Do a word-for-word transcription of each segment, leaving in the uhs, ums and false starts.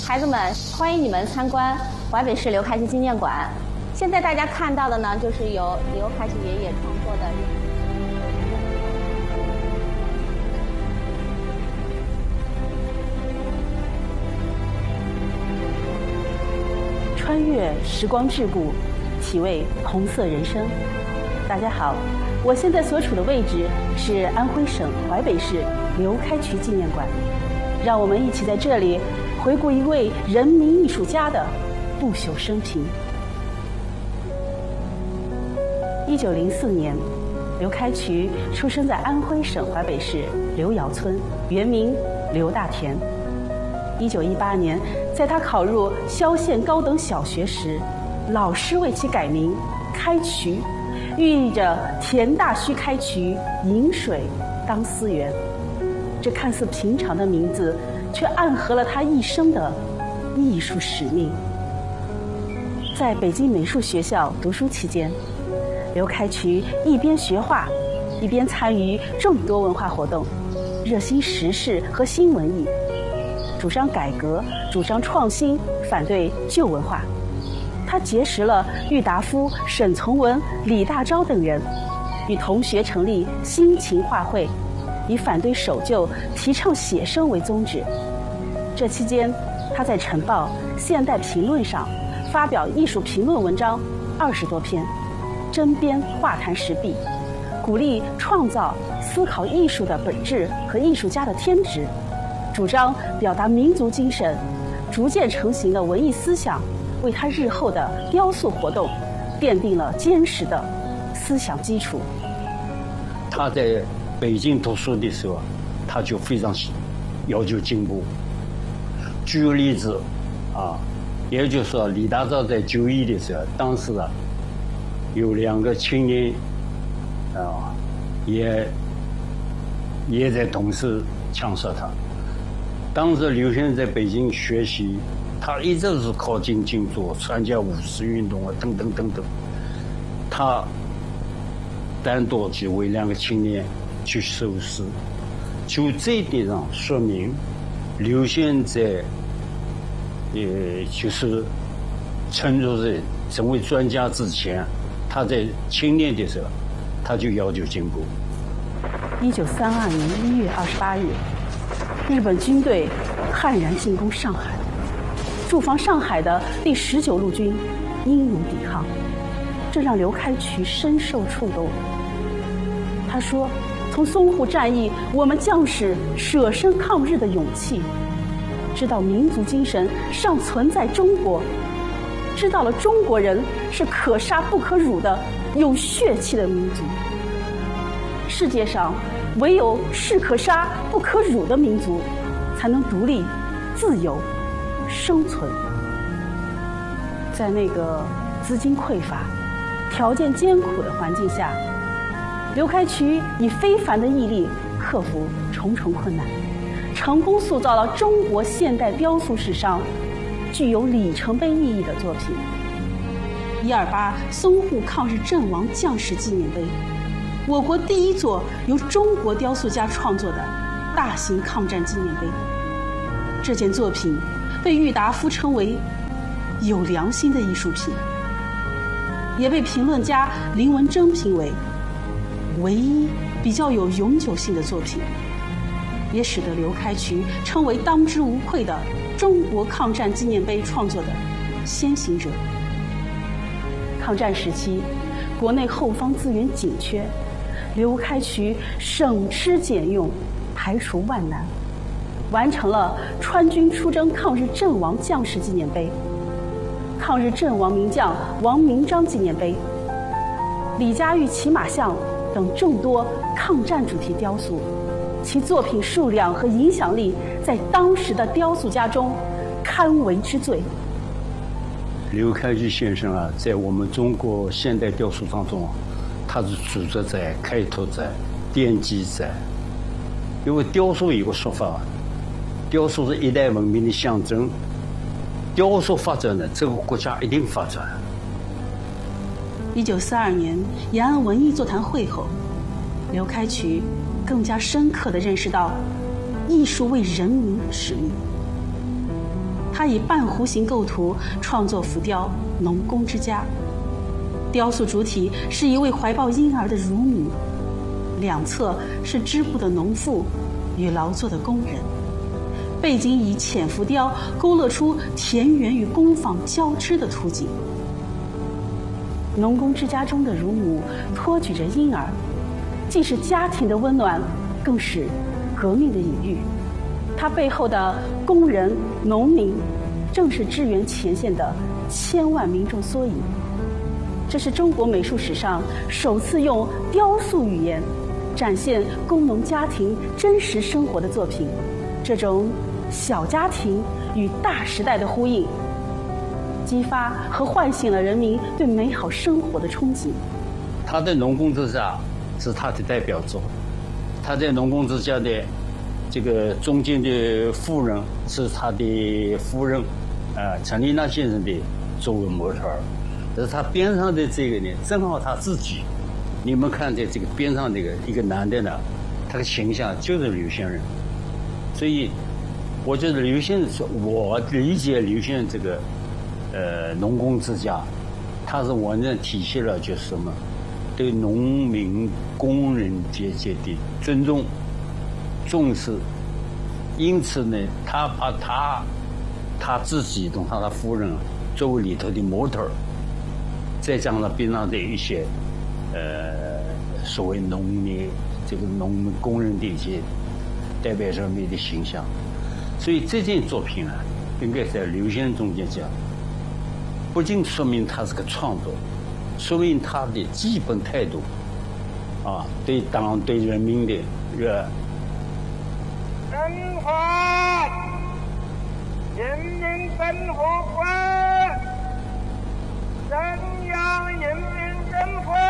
孩子们，欢迎你们参观淮北市刘开渠纪念馆。现在大家看到的呢，就是由刘开渠爷爷创作的。 穿越时光桎梏，体味红色人生。大家好，我现在所处的位置是安徽省淮北市刘开渠纪念馆。让我们一起在这里回顾一位人民艺术家的不朽生平。一九零四年，刘开渠出生在安徽省淮北市刘窑村，原名刘大田。一九一八年，在他考入萧县高等小学时，老师为其改名开渠，寓意着田大须开渠，饮水当思源。这看似平常的名字，却暗合了他一生的艺术使命。在北京美术学校读书期间，刘开渠一边学画，一边参与众多文化活动，热心时事和新文艺，主张改革，主张创新，反对旧文化。他结识了郁达夫、沈从文、李大钊等人，与同学成立新秦画会，以反对守旧、提倡写生为宗旨。这期间，他在《晨报》《现代评论》上发表艺术评论文章二十多篇，针砭画坛时弊，鼓励创造、思考艺术的本质和艺术家的天职，主张表达民族精神，逐渐成型的文艺思想，为他日后的雕塑活动奠定了坚实的思想基础。 他在北京读书的时候，他就非常要求进步。举个例子啊，也就是说，李大钊在就医的时候，当时啊有两个青年啊，也也在同时枪杀他。当时刘先生在北京学习，他一直是考进进出，参加五四运动啊，等等等等。他单独去为两个青年去收尸，就这一点上说明，刘先生在，呃，就是成熟在成为专家之前，他在青年的时候，他就要求进步。 一九三二年一月二十八日，日本军队悍然进攻上海，驻防上海的第十九路军英勇抵抗，这让刘开渠深受触动。他说，从淞沪战役，我们将士舍身抗日的勇气，知道民族精神尚存在中国，知道了中国人是可杀不可辱的有血气的民族。世界上唯有士可杀不可辱的民族，才能独立、自由、生存。在那个资金匮乏、条件艰苦的环境下，刘开渠以非凡的毅力克服重重困难，成功塑造了中国现代雕塑史上具有里程碑意义的作品——一二八淞沪抗日阵亡将士纪念碑，我国第一座由中国雕塑家创作的大型抗战纪念碑。这件作品被郁达夫称为有良心的艺术品，也被评论家林文征评为唯一比较有永久性的作品，也使得刘开渠称为当之无愧的中国抗战纪念碑创作的先行者。抗战时期，国内后方资源紧缺，刘开渠省吃俭用，排除万难，完成了川军出征抗日阵亡将士纪念碑、抗日阵亡名将王明章纪念碑、李家峪骑马像等众多抗战主题雕塑，其作品数量和影响力在当时的雕塑家中堪为之最。 刘开渠先生啊，在我们中国现代雕塑当中，他是组织者、开拓者、奠基者。因为雕塑有个说法，雕塑是一代文明的象征，雕塑发展呢，这个国家一定发展。 一九四二年延安文艺座谈会后，刘开渠更加深刻地认识到艺术为人民的使命。 他以半弧形构图创作浮雕《农工之家》，雕塑主体是一位怀抱婴儿的乳母，两侧是织布的农妇与劳作的工人，背景以浅浮雕勾勒出田园与工坊交织的图景。农工之家中的乳母托举着婴儿，既是家庭的温暖，更是革命的隐喻。它背后的工人、农民，正是支援前线的千万民众缩影。这是中国美术史上首次用雕塑语言展现工农家庭真实生活的作品。这种小家庭与大时代的呼应，激发和唤醒了人民对美好生活的憧憬。 他的农工之家是他的代表作，他在农工之家的这个中间的夫人是他的夫人，呃，陈丽娜先生的作为模特儿，但是他边上的这个呢，正好他自己。你们看在这个边上这个一个男的呢，他的形象就是刘先生，所以我觉得刘先生，我理解刘先生这个呃农工之家，他是完全体现了就是什么，对农民工人阶级的尊重重视，因此呢，他把他他自己同他的夫人作为里头的模特儿，再加上边上的一些呃所谓农民这个农民工人的一些代表人民的形象，所以这件作品啊，应该在刘先生中间讲，不仅说明他是个创作，说明他的基本态度啊，对党对人民的热爱。 生活，人民生活观，中央人民政府，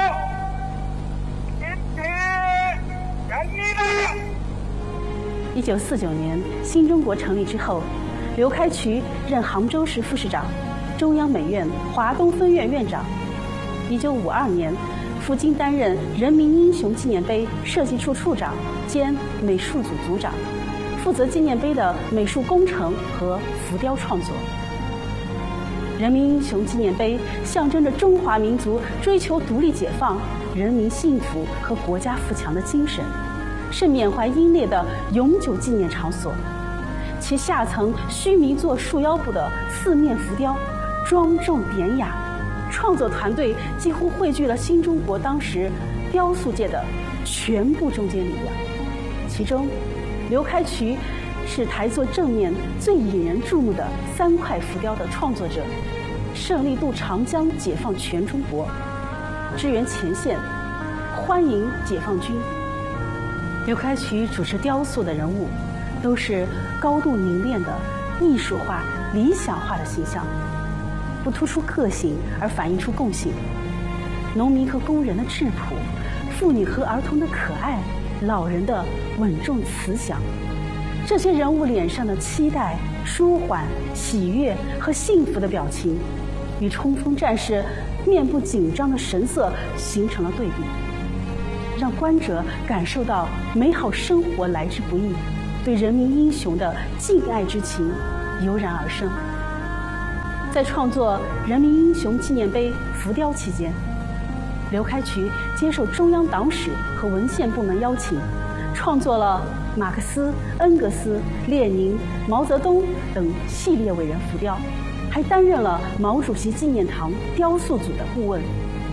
今天成立了。 一九四九年，新中国成立之后，刘开渠任杭州市副市长、中央美院华东分院院长。一九五二年，赴京担任人民英雄纪念碑设计处处长兼美术组组长，负责纪念碑的美术工程和浮雕创作。人民英雄纪念碑象征着中华民族追求独立解放、人民幸福和国家富强的精神，是缅怀英烈的永久纪念场所。其下层须弥座束腰部的四面浮雕庄重典雅，创作团队几乎汇聚了新中国当时雕塑界的全部中坚力量。其中，刘开渠是台座正面最引人注目的三块浮雕的创作者，胜利渡长江，解放全中国，支援前线，欢迎解放军。刘开渠主持雕塑的人物，都是高度凝练的艺术化、理想化的形象，不突出个性而反映出共性。农民和工人的质朴，妇女和儿童的可爱，老人的稳重慈祥，这些人物脸上的期待、舒缓、喜悦和幸福的表情，与冲锋战士面部紧张的神色形成了对比，让观者感受到美好生活来之不易，对人民英雄的敬爱之情油然而生。在创作人民英雄纪念碑浮雕期间，刘开渠接受中央党史和文献部门邀请，创作了马克思、恩格斯、列宁、毛泽东等系列伟人浮雕，还担任了毛主席纪念堂雕塑组的顾问。